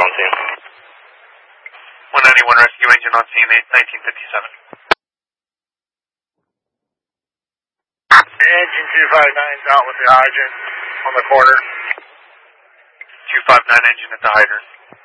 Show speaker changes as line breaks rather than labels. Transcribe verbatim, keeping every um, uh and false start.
on scene.
one ninety-one rescue engine on scene, nineteen fifty-seven.
Engine two five nine's out with the hydrant on the corner.
two five nine engine at the hydrant.